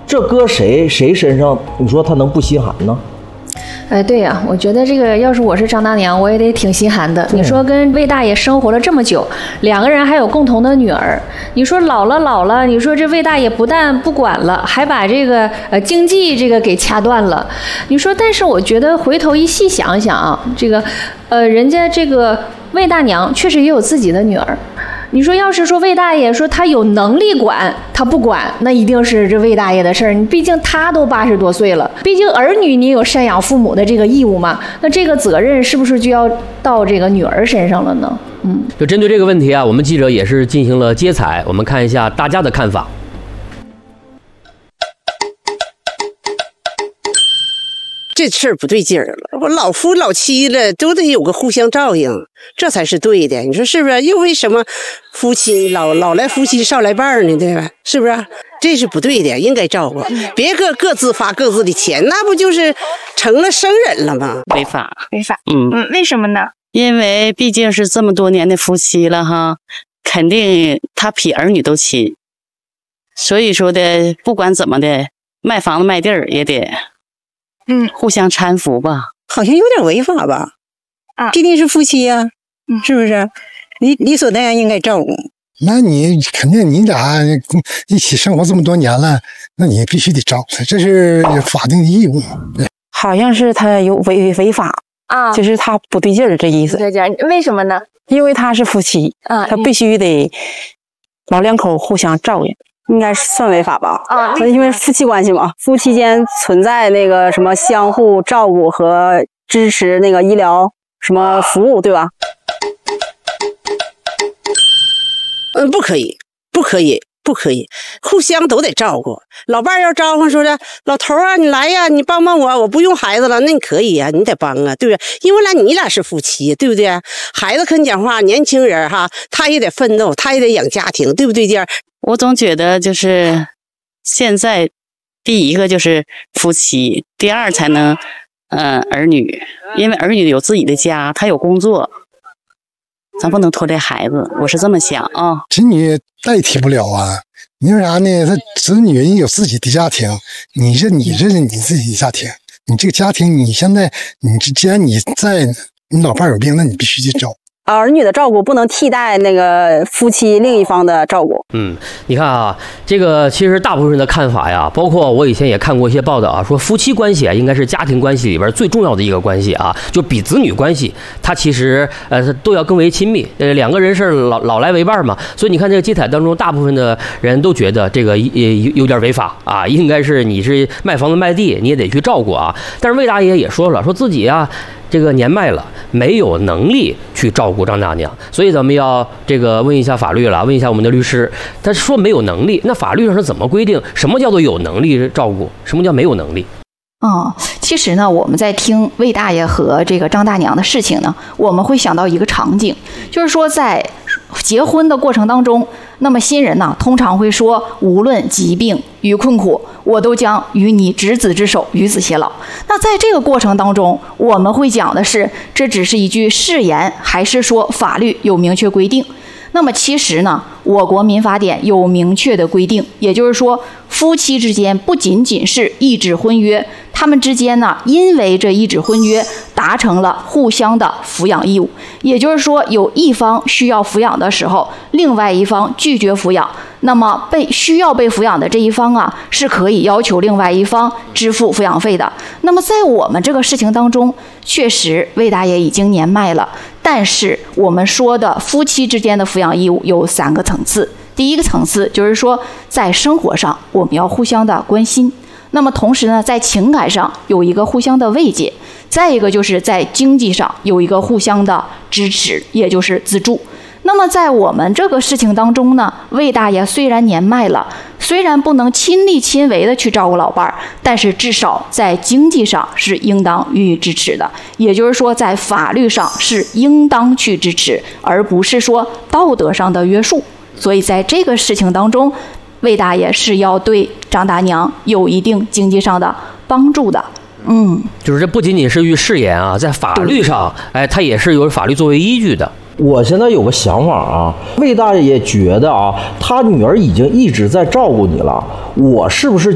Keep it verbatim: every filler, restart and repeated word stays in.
这搁谁谁身上，你说他能不心寒呢？ 哎，对呀、啊，我觉得这个要是我是张大娘，我也得挺心寒的。你说跟魏大爷生活了这么久，两个人还有共同的女儿，你说老了老了，你说这魏大爷不但不管了，还把这个呃经济这个给掐断了。你说，但是我觉得回头一细想想啊，这个呃人家这个魏大娘确实也有自己的女儿。你说要是说魏大爷说他有能力管，他不管，那一定是这魏大爷的事儿。你毕竟他都八十多岁了，毕竟儿女你有赡养父母的这个义务嘛，那这个责任是不是就要到这个女儿身上了呢？嗯， 就针对这个问题啊，我们记者也是进行了接采，我们看一下大家的看法。 这事儿不对劲儿了，我老夫老妻了，都得有个互相照应，这才是对的。你说是不是？又为什么夫妻老老来夫妻少来伴呢？对吧？是不是？这是不对的，应该照顾，别各各自发各自的钱，那不就是成了生人了吗？ 违法， 违法。 嗯嗯，为什么呢？ 因为毕竟是这么多年的夫妻了哈，肯定他比儿女都亲，所以说的，不管怎么的，卖房子卖地儿也得。 嗯， 互相搀扶吧， 好像有点违法吧？ 啊， 毕竟是夫妻呀、啊，嗯，是不是？理理所当然应该照顾。 那你肯定你俩一起生活这么多年了，那你必须得照顾，这是法定的义务。 好像是他有违违法啊， 就是他不对劲儿，这意思。 不对劲儿，为什么呢？ 因为他是夫妻啊，他必须得老两口互相照应。应该算违法吧？啊，因为夫妻关系嘛，夫妻间存在那个什么相互照顾和支持那个医疗什么服务，对吧？ 嗯，不可以，不可以，不可以，互相都得照顾。老伴儿要招呼说的，老头啊，你来呀，你帮帮我，我不用孩子了，那你可以呀，你得帮啊，对不对？因为来你俩是夫妻，对不对？孩子跟你讲话，年轻人哈，他也得奋斗，他也得养家庭，对不对？这我总觉得就是现在第一个就是夫妻，第二才能呃儿女，因为儿女有自己的家，他有工作，咱不能拖累孩子，我是这么想啊。 子女代替不了啊，你为啥呢？他子女有自己的家庭，你这你这是你自己的家庭，你这个家庭你现在你既然你在你老伴有病，那你必须去照顾。 儿女的照顾不能替代那个夫妻另一方的照顾。 嗯，你看啊，这个其实大部分人的看法呀，包括我以前也看过一些报道啊，说夫妻关系啊，应该是家庭关系里边最重要的一个关系啊，就比子女关系，它其实呃都要更为亲密。呃，两个人是老老来为伴嘛，所以你看这个接采当中，大部分的人都觉得这个也有点违法啊，应该是你是卖房子卖地，你也得去照顾啊。但是魏大爷也说了，说自己啊。这个年迈了，没有能力去照顾张大娘，所以咱们要这个问一下法律了，问一下我们的律师。他说没有能力，那法律上是怎么规定？什么叫做有能力照顾？什么叫没有能力？ 哦，其实呢，我们在听魏大爷和这个张大娘的事情呢，我们会想到一个场景，就是说在结婚的过程当中，那么新人呢，通常会说，无论疾病与困苦，我都将与你执子之手，与子偕老。那在这个过程当中，我们会讲的是，这只是一句誓言，还是说法律有明确规定？那么其实呢，我国民法典有明确的规定，也就是说，夫妻之间不仅仅是一纸婚约，他们之间呢，因为这一纸婚约达成了互相的抚养义务，也就是说，有一方需要抚养的时候，另外一方拒绝抚养，那么被需要被抚养的这一方啊，是可以要求另外一方支付抚养费的。那么在我们这个事情当中，确实魏大爷已经年迈了，但是我们说的夫妻之间的抚养义务有三个层次。第一个层次就是说，在生活上我们要互相的关心，那么同时呢，在情感上有一个互相的慰藉，再一个就是在经济上有一个互相的支持，也就是资助。那么在我们这个事情当中呢，魏大爷虽然年迈了，虽然不能亲力亲为的去照顾老伴儿，但是至少在经济上是应当予以支持的，也就是说在法律上是应当去支持，而不是说道德上的约束。所以在这个事情当中，魏大爷是要对张大娘有一定经济上的帮助的。嗯， 就是这不仅仅是句誓言啊，在法律上，哎，它也是有法律作为依据的。 我现在有个想法啊，魏大爷觉得啊，他女儿已经一直在照顾你了，我是不是